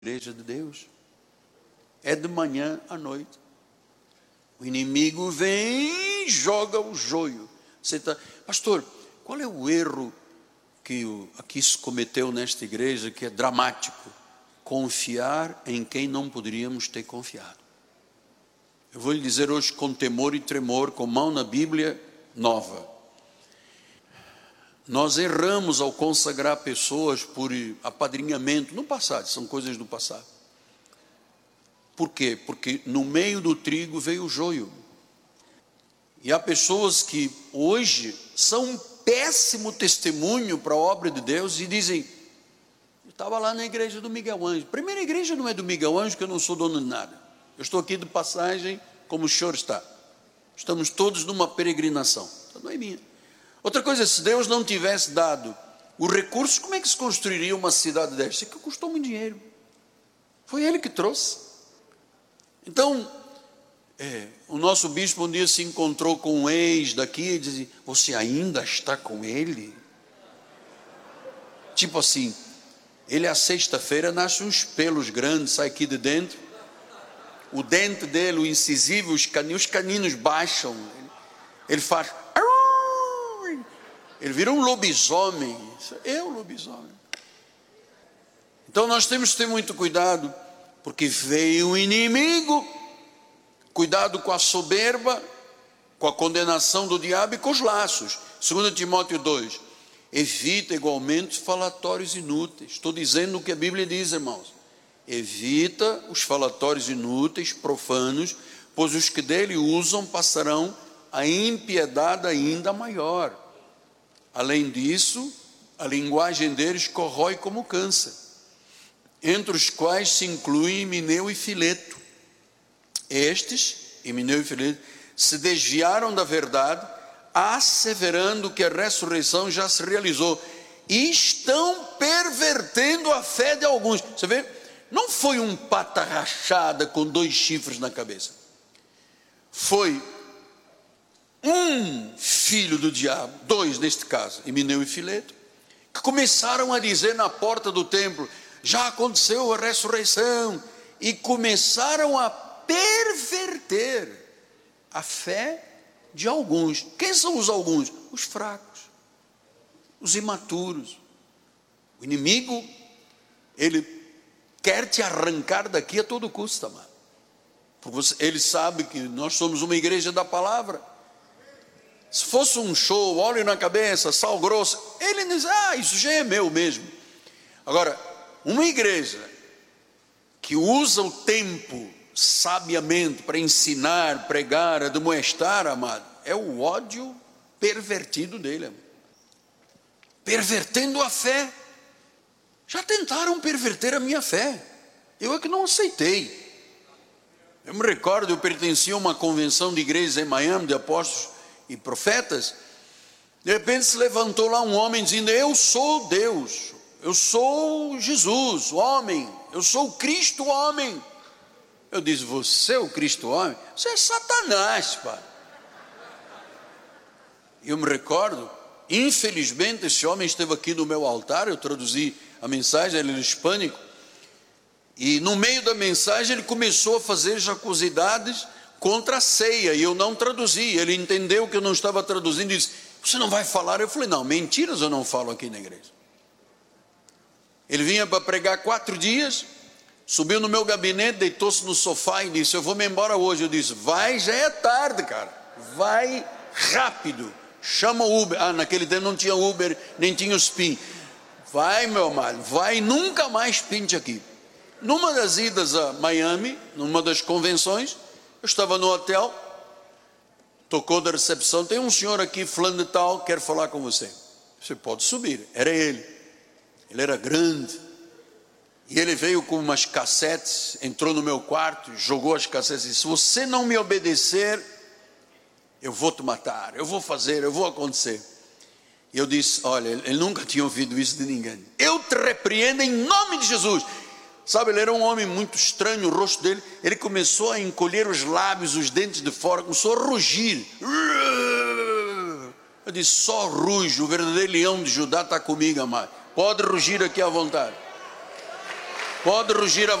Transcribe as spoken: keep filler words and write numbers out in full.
Igreja de Deus. É de manhã à noite. O inimigo vem e joga o joio. Você tá, pastor, qual é o erro que aqui se cometeu nesta igreja que é dramático? Confiar em quem não poderíamos ter confiado. Eu vou lhe dizer hoje com temor e tremor, com mão na Bíblia nova. Nós erramos ao consagrar pessoas por apadrinhamento no passado, são coisas do passado. Por quê? Porque no meio do trigo veio o joio. E há pessoas que hoje são um péssimo testemunho para a obra de Deus e dizem: eu estava lá na igreja do Miguel Ângelo. Primeira igreja não é do Miguel Ângelo, que eu não sou dono de nada. Eu estou aqui de passagem como o senhor está. Estamos todos numa peregrinação. Não é minha. Outra coisa, se Deus não tivesse dado os recursos, como é que se construiria uma cidade desta? Que custou muito dinheiro. Foi Ele que trouxe. Então, é, o nosso bispo um dia se encontrou com um ex daqui e dizia: você ainda está com ele? Tipo assim, ele à sexta-feira nasce uns pelos grandes, sai aqui de dentro. O dente dele, o incisivo, os caninos, os caninos baixam. Ele faz... Ele vira um lobisomem. É um lobisomem. Então nós temos que ter muito cuidado, porque veio o inimigo. Cuidado com a soberba, com a condenação do diabo e com os laços. Segundo Timóteo dois, evita igualmente os falatórios inúteis. Estou dizendo o que a Bíblia diz, irmãos. Evita os falatórios inúteis, profanos, pois os que dele usam passarão a impiedade ainda maior. Além disso, a linguagem deles corrói como câncer, entre os quais se incluem Himeneu e Fileto. Estes, Himeneu e Fileto, se desviaram da verdade, asseverando que a ressurreição já se realizou, e estão pervertendo a fé de alguns. Você vê? Não foi um pata rachada com dois chifres na cabeça. Foi um filho do diabo, dois neste caso, Himeneu e Fileto, que começaram a dizer na porta do templo: já aconteceu a ressurreição, e começaram a perverter a fé de alguns. Quem são os alguns? Os fracos, os imaturos. O inimigo, ele quer te arrancar daqui a todo custo, amado. Porque você, ele sabe que nós somos uma igreja da palavra. Se fosse um show, óleo na cabeça, sal grosso, ele diz: ah, isso já é meu mesmo. Agora, uma igreja que usa o tempo sabiamente para ensinar, pregar, admoestar, amado, é o ódio pervertido dele, amado. Pervertendo a fé. Já tentaram perverter a minha fé, eu é que não aceitei. Eu me recordo, eu pertencia a uma convenção de igrejas em Miami, de apóstolos e profetas. De repente se levantou lá um homem dizendo: eu sou Deus, eu sou Jesus, o homem, eu sou o Cristo, o homem. Eu disse: você é o Cristo, o homem? Você é Satanás, pai. Eu me recordo, infelizmente esse homem esteve aqui no meu altar, eu traduzi a mensagem, ele era hispânico, e no meio da mensagem ele começou a fazer jacosidades contra a ceia, e eu não traduzi. Ele entendeu que eu não estava traduzindo e disse: você não vai falar? Eu falei: não, mentiras eu não falo aqui na igreja. Ele vinha para pregar quatro dias, subiu no meu gabinete, deitou-se no sofá e disse: eu vou me embora hoje. Eu disse: vai, já é tarde, cara, vai rápido, chama o Uber. Ah, naquele tempo não tinha Uber, nem tinha o Spin. Vai, meu amado, vai, nunca mais pinte aqui. Numa das idas a Miami, numa das convenções, eu estava no hotel, tocou da recepção: tem um senhor aqui, fulano de tal, quer falar com você. Você pode subir. Era ele. Ele era grande. E ele veio com umas cassetes, entrou no meu quarto, jogou as cassetes e disse: se você não me obedecer, eu vou te matar, eu vou fazer, eu vou acontecer. E eu disse: olha, ele nunca tinha ouvido isso de ninguém. Eu te repreendo em nome de Jesus. Sabe, ele era um homem muito estranho, o rosto dele, ele começou a encolher os lábios, os dentes de fora, começou a rugir. Eu disse: só ruge, o verdadeiro leão de Judá está comigo, amado. Pode rugir aqui à vontade. Pode rugir a